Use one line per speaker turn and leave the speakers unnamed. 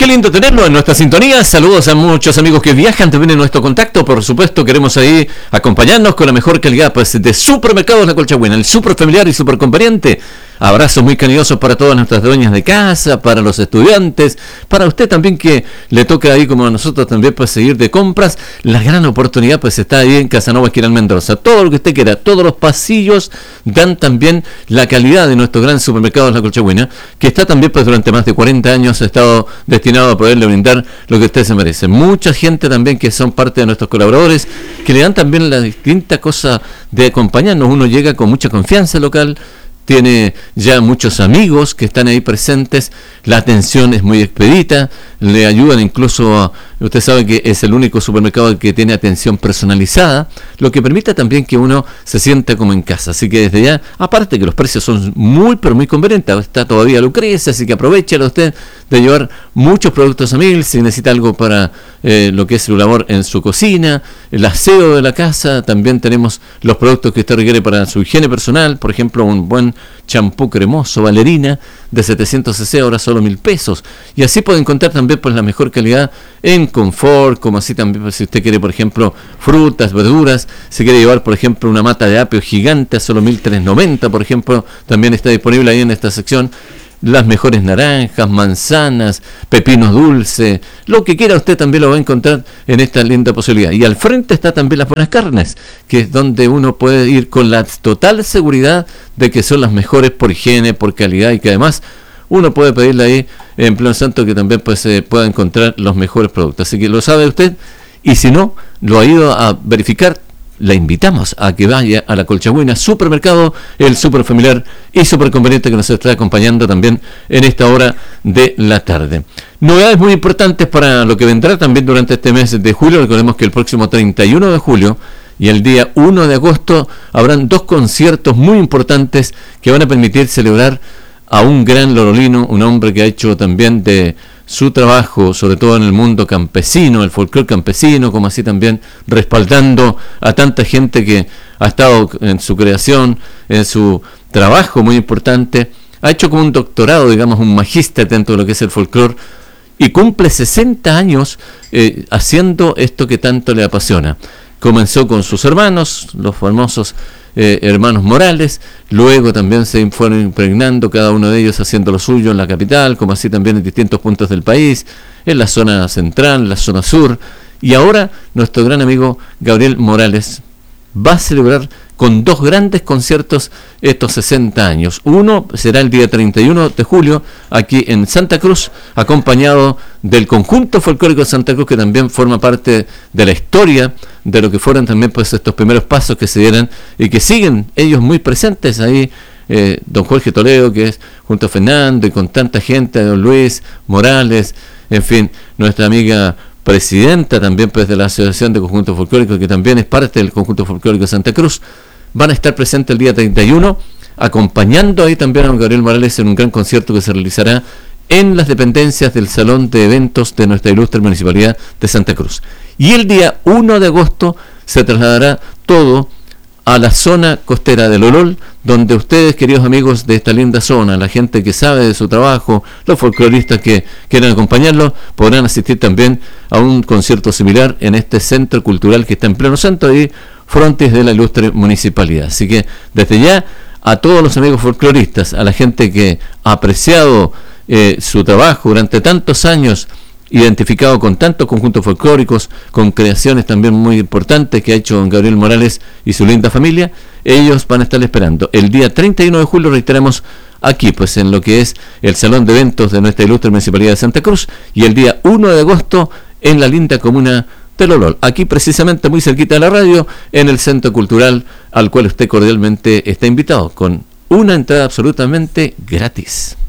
Qué lindo tenerlo en nuestra sintonía. Saludos a muchos amigos que viajan también en nuestro contacto. Por supuesto, queremos ahí acompañarnos con la mejor calidad pues, de Supermercados La Colchagüina, el súper familiar y súper conveniente. Abrazos muy cariñosos para todas nuestras dueñas de casa, para los estudiantes, para usted también que le toca ahí como a nosotros también pues seguir de compras. La gran oportunidad pues está ahí en Casanova, Esquina Mendoza. Todo lo que usted quiera, todos los pasillos dan también la calidad de nuestro gran supermercado La Colchagüina, que está también pues durante más de 40 años ha estado destinado a poderle brindar lo que usted se merece. Mucha gente también que son parte de nuestros colaboradores, que le dan también la distinta cosa de acompañarnos. Uno llega con mucha confianza local, tiene ya muchos amigos que están ahí presentes, la atención es muy expedita, le ayudan incluso usted sabe que es el único supermercado que tiene atención personalizada, lo que permite también que uno se sienta como en casa. Así que desde ya, aparte que los precios son muy pero muy convenientes, está todavía Lucrecia, así que aprovechalo usted de llevar muchos productos a mil. Si necesita algo para lo que es su labor en su cocina, el aseo de la casa, también tenemos los productos que usted requiere para su higiene personal. Por ejemplo, un buen champú cremoso Valerina de 700 cc, ahora solo 1.000 pesos. Y así puede encontrar también pues la mejor calidad en confort, como así también pues, si usted quiere, por ejemplo, frutas, verduras. Si quiere llevar, por ejemplo, una mata de apio gigante a solo 1.390, por ejemplo, también está disponible ahí en esta sección. Las mejores naranjas, manzanas, pepinos dulces, lo que quiera usted también lo va a encontrar en esta linda posibilidad. Y al frente está también las buenas carnes, que es donde uno puede ir con la total seguridad de que son las mejores por higiene, por calidad, y que además uno puede pedirle ahí en Pleno Santo que también pues, pueda encontrar los mejores productos. Así que lo sabe usted, y si no lo ha ido a verificar, la invitamos a que vaya a La Colchagüina Supermercado, el super familiar y super conveniente que nos está acompañando también en esta hora de la tarde. Novedades muy importantes para lo que vendrá también durante este mes de julio. Recordemos que el próximo 31 de julio y el día 1 de agosto habrán dos conciertos muy importantes que van a permitir celebrar a un gran lorolino, un hombre que ha hecho también de su trabajo, sobre todo en el mundo campesino, el folclore campesino, como así también respaldando a tanta gente que ha estado en su creación, en su trabajo muy importante. Ha hecho como un doctorado, digamos, un magíster dentro de lo que es el folclore, y cumple 60 años haciendo esto que tanto le apasiona. Comenzó con sus hermanos, los famosos hermanos Morales, luego también se fueron impregnando cada uno de ellos haciendo lo suyo en la capital, como así también en distintos puntos del país, en la zona central, en la zona sur, y ahora nuestro gran amigo Gabriel Morales va a celebrar con dos grandes conciertos estos 60 años. Uno será el día 31 de julio aquí en Santa Cruz, acompañado del conjunto folclórico de Santa Cruz, que también forma parte de la historia de lo que fueron también pues estos primeros pasos que se dieran y que siguen ellos muy presentes ahí. Don Jorge Toledo, que es junto a Fernando y con tanta gente, don Luis Morales, en fin, nuestra amiga presidenta también pues de la Asociación de Conjuntos Folclóricos, que también es parte del Conjunto Folclórico de Santa Cruz, van a estar presentes el día 31, acompañando ahí también a don Gabriel Morales en un gran concierto que se realizará en las dependencias del Salón de Eventos de nuestra ilustre Municipalidad de Santa Cruz. Y el día 1 de agosto se trasladará todo a la zona costera del Olol, donde ustedes, queridos amigos de esta linda zona, la gente que sabe de su trabajo, los folcloristas que quieran acompañarlos, podrán asistir también a un concierto similar en este centro cultural que está en Pleno Santo y frontis de la ilustre municipalidad. Así que desde ya, a todos los amigos folcloristas, a la gente que ha apreciado su trabajo durante tantos años, identificado con tantos conjuntos folclóricos, con creaciones también muy importantes que ha hecho don Gabriel Morales y su linda familia, ellos van a estar esperando el día 31 de julio, reiteramos, aquí pues en lo que es el Salón de Eventos de nuestra ilustre Municipalidad de Santa Cruz, y el día 1 de agosto en la linda comuna del Olol, aquí precisamente muy cerquita de la radio, en el Centro Cultural, al cual usted cordialmente está invitado, con una entrada absolutamente gratis.